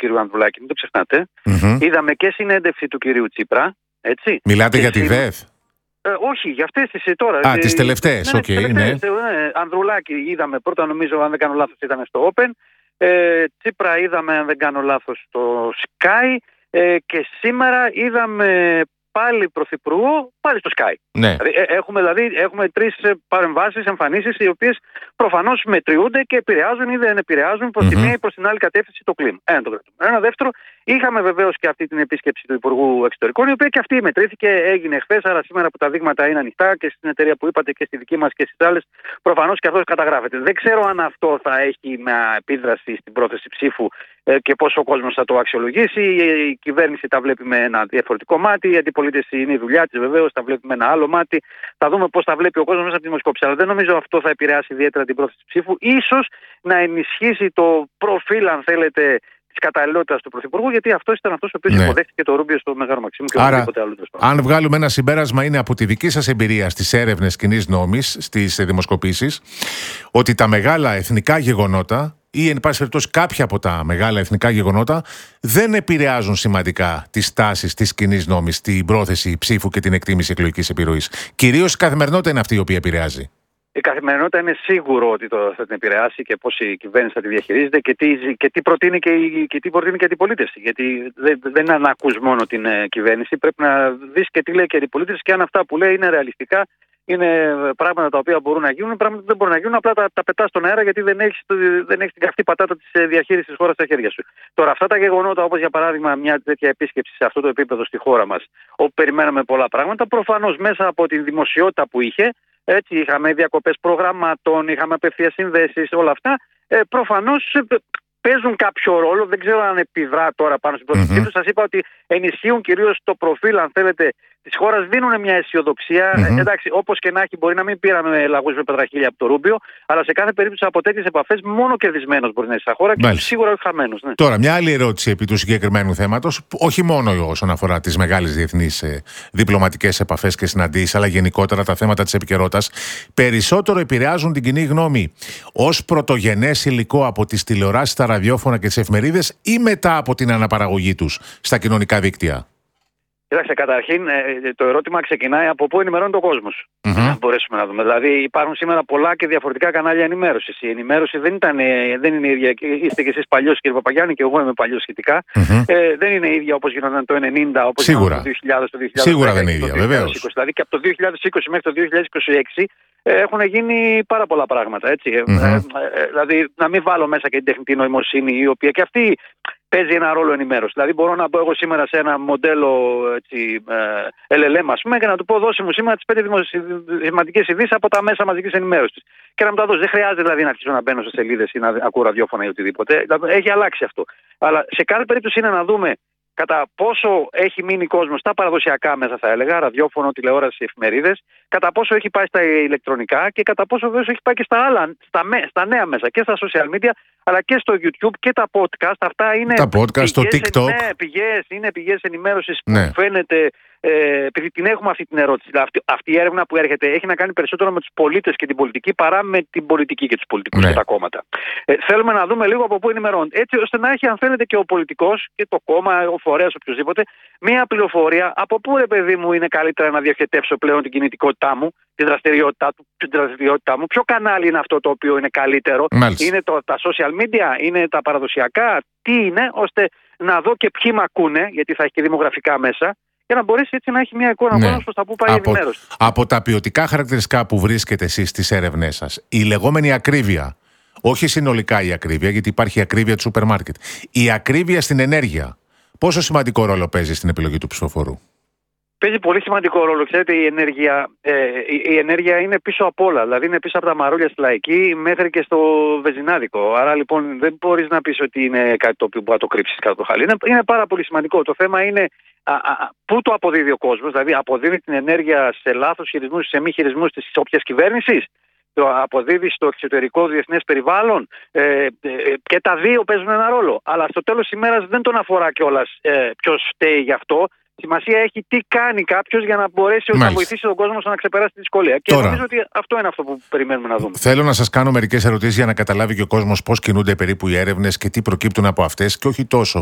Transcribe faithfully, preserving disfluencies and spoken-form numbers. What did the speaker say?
κυρίου Ανδρουλάκη, μην το ξεχνάτε. Mm-hmm. Είδαμε και συνέντευξη του κυρίου Τσίπρα. Έτσι. Μιλάτε και για τη σι... ΔΕΘ? Ε, όχι, για αυτές τις τώρα. Α, τις τελευταίες, ναι, οκ. Okay, ναι. ναι. Ανδρουλάκη είδαμε πρώτα, νομίζω, αν δεν κάνω λάθος, ήταν στο Open. Ε, Τσίπρα είδαμε, αν δεν κάνω λάθος, στο Sky. Ε, και σήμερα είδαμε πάλι πρωθυπουργό, πάλι στο Sky. Ναι. Δηλαδή, έχουμε, δηλαδή, έχουμε τρεις παρεμβάσεις, εμφανίσεις, οι οποίες προφανώς μετριούνται και επηρεάζουν ή δεν επηρεάζουν προς mm-hmm. τη μία ή προς την άλλη κατεύθυνση το κλίμα. Ένα το κρατούμε. Ένα δεύτερο, είχαμε βεβαίως και αυτή την επίσκεψη του Υπουργού Εξωτερικών, η οποία και αυτή μετρήθηκε, έγινε χθες. Άρα σήμερα που τα δείγματα είναι ανοιχτά και στην εταιρεία που είπατε και στη δική μας και στις άλλες, προφανώς και αυτός καταγράφεται. Δεν ξέρω αν αυτό θα έχει μια επίδραση στην πρόθεση ψήφου και πόσο ο κόσμος θα το αξιολογήσει. Η κυβέρνηση τα βλέπει με ένα διαφορετικό μάτι, η αντιπολίτευση είναι η δουλειά της βεβαίως, τα βλέπει με ένα άλλο μάτι. Θα δούμε πώς θα βλέπει ο κόσμος μέσα από τη δημοσκόπηση. Αλλά δεν νομίζω αυτό θα επηρεάσει ιδιαίτερα την πρόθεση ψήφου. Ίσως να ενισχύσει το προφίλ, αν θέλετε, της καταλληλότητας του Πρωθυπουργού, γιατί αυτός ήταν αυτός ο οποίος ναι. υποδέχτηκε το Ρούμπιο στο Μεγάλο Μαξίμου και οτιδήποτε άλλο. Αν βγάλουμε ένα συμπέρασμα, είναι από τη δική σας εμπειρία στις έρευνες κοινής νόμης, στις δημοσκοπήσεις, ότι τα μεγάλα εθνικά γεγονότα, ή εν πάση περιπτώσει κάποια από τα μεγάλα εθνικά γεγονότα, δεν επηρεάζουν σημαντικά τις τάσεις της κοινής νόμης, την πρόθεση ψήφου και την εκτίμηση εκλογικής επιρροής. Κυρίως η καθημερινότητα είναι αυτή η οποία επηρεάζει. Η καθημερινότητα είναι σίγουρο ότι το, θα την επηρεάσει και πώς η κυβέρνηση θα τη διαχειρίζεται και τι, και τι προτείνει και η, και τι προτείνει και η αντιπολίτευση. Γιατί δεν, δεν είναι να ακούς μόνο την ε, κυβέρνηση, πρέπει να δεις και τι λέει και η αντιπολίτευση και αν αυτά που λέει είναι ρεαλιστικά. Είναι πράγματα τα οποία μπορούν να γίνουν, πράγματα που δεν μπορούν να γίνουν, απλά τα, τα πετάς στον αέρα γιατί δεν έχεις, δεν έχεις την καυτή πατάτα της διαχείρισης της χώρας στα χέρια σου. Τώρα, αυτά τα γεγονότα, όπως για παράδειγμα μια τέτοια επίσκεψη σε αυτό το επίπεδο στη χώρα μας, όπου περιμέναμε πολλά πράγματα, προφανώς μέσα από τη δημοσιότητα που είχε, έτσι, είχαμε διακοπές προγραμμάτων, είχαμε απευθείας συνδέσεις, όλα αυτά, ε, προφανώς παίζουν κάποιο ρόλο. Δεν ξέρω αν επιδρά τώρα πάνω στην πρόθεσή mm-hmm. του. Σας είπα ότι ενισχύουν κυρίως το προφίλ, αν θέλετε, της χώρας, δίνουν μια αισιοδοξία. Mm-hmm. Εντάξει, όπως και να έχει, μπορεί να μην πήραμε λαγούς με πετραχίλια από το Ρούμπιο, αλλά σε κάθε περίπτωση από τέτοιες επαφές μόνο κερδισμένος μπορεί να είναι στα χώρα και Μάλιστα. σίγουρα όχι χαμένος. Ναι. Τώρα, μια άλλη ερώτηση επί του συγκεκριμένου θέματος, όχι μόνο όσον αφορά τις μεγάλες διεθνείς ε, διπλωματικές επαφές και συναντήσεις, αλλά γενικότερα τα θέματα της επικαιρότητας, περισσότερο επηρεάζουν την κοινή γνώμη ως πρωτογενές υλικό από τις τηλεοράσεις, τα ραδιόφωνα και τις εφημερίδες ή μετά από την αναπαραγωγή τους στα κοινωνικά δίκτυα. Κοιτάξτε, καταρχήν το ερώτημα ξεκινάει από πού ενημερώνει ο κόσμος. Mm-hmm. Να μπορέσουμε να δούμε. Δηλαδή, υπάρχουν σήμερα πολλά και διαφορετικά κανάλια ενημέρωσης. Η ενημέρωση δεν, ήταν, δεν είναι ίδια. Είστε κι εσείς παλιός, κύριε Παπαγιάννη, και εγώ είμαι παλιός σχετικά. Mm-hmm. Ε, δεν είναι ίδια όπως γινόταν το ενενήντα, όπως γινόταν το δύο χιλιάδες, το δύο χιλιάδες δέκα. Σίγουρα δεν είναι ίδια, βεβαίως. Δηλαδή, και από το δύο χιλιάδες είκοσι μέχρι το δύο χιλιάδες είκοσι έξι ε, έχουν γίνει πάρα πολλά πράγματα. Έτσι. Mm-hmm. Ε, ε, δηλαδή, να μην βάλω μέσα και την τεχνητή νοημοσύνη, η οποία και αυτή παίζει ένα ρόλο ενημέρωση. Δηλαδή, μπορώ να μπω εγώ σήμερα σε ένα μοντέλο έτσι, ε, ελ ελ εμ, ας πούμε, και να του πω: δώσε μου σήμερα τις πέντε σημαντικές ειδήσεις από τα μέσα μαζικής ενημέρωσης. Και να μου τα δώσει. Δεν χρειάζεται δηλαδή να αρχίσω να μπαίνω σε σελίδες ή να ακούω ραδιόφωνα ή οτιδήποτε. Έχει αλλάξει αυτό. Αλλά σε κάθε περίπτωση είναι να δούμε κατά πόσο έχει μείνει κόσμος στα παραδοσιακά μέσα, θα έλεγα, ραδιόφωνο, τηλεόραση, εφημερίδες, κατά πόσο έχει πάει στα ηλεκτρονικά και κατά πόσο βέβαια έχει πάει και στα άλλα, στα, στα νέα μέσα και στα social media, αλλά και στο YouTube και τα podcast. Αυτά είναι τα podcast, το TikTok. Ναι, πηγές, είναι πηγές ενημέρωσης που ναι. φαίνεται. Ε, επειδή την έχουμε αυτή την ερώτηση. Αυτή, αυτή η έρευνα που έρχεται έχει να κάνει περισσότερο με τους πολίτες και την πολιτική παρά με την πολιτική και τους πολιτικούς ναι. και τα κόμματα. Ε, θέλουμε να δούμε λίγο από πού ενημερώνονται. Έτσι ώστε να έχει, αν θέλετε, και ο πολιτικός και το κόμμα, ο φορέας, οποιοδήποτε, μία πληροφορία από πού, ρε παιδί μου, είναι καλύτερα να διοχετεύσω πλέον την κινητικότητά μου, τη δραστηριότητά, του, τη δραστηριότητά μου. Ποιο κανάλι είναι αυτό το οποίο είναι καλύτερο, Μάλιστα. είναι το, τα social media, είναι τα παραδοσιακά, τι είναι, ώστε να δω και ποιοι μ' ακούνε, γιατί θα έχει και δημογραφικά μέσα. Για να μπορέσει έτσι να έχει μια εικόνα ναι. προς τα που πάει από, η ενημέρωση. Από τα ποιοτικά χαρακτηριστικά που βρίσκετε εσείς στις έρευνές σας, η λεγόμενη ακρίβεια, όχι συνολικά η ακρίβεια, γιατί υπάρχει η ακρίβεια του σούπερ μάρκετ, η ακρίβεια στην ενέργεια, πόσο σημαντικό ρόλο παίζει στην επιλογή του ψηφοφόρου? Παίζει πολύ σημαντικό ρόλο. Ξέρετε, η ενέργεια, ε, η, η ενέργεια είναι πίσω απ' όλα. Δηλαδή είναι πίσω από τα μαρούλια στη Λαϊκή μέχρι και στο βενζινάδικο. Άρα λοιπόν δεν μπορείς να πεις ότι είναι κάτι το οποίο μπορεί να το κρύψεις κάτω το χαλί. Είναι, είναι πάρα πολύ σημαντικό. Το θέμα είναι α, α, πού το αποδίδει ο κόσμος. Δηλαδή αποδίδει την ενέργεια σε λάθος χειρισμούς, σε μη χειρισμούς της όποιας κυβέρνησης. Το αποδίδει στο εξωτερικό διεθνές περιβάλλον. Ε, ε, και τα δύο παίζουν ένα ρόλο. Αλλά στο τέλος της ημέρας δεν τον αφορά κιόλας ε, ποιος φταίει γι' αυτό. Σημασία έχει τι κάνει κάποιος για να μπορέσει Μάλιστα. να βοηθήσει τον κόσμο στο να ξεπεράσει τη δυσκολία. Και Τώρα, νομίζω ότι αυτό είναι αυτό που περιμένουμε να δούμε. Θέλω να σας κάνω μερικές ερωτήσεις για να καταλάβει και ο κόσμος πώς κινούνται περίπου οι έρευνες και τι προκύπτουν από αυτές, και όχι τόσο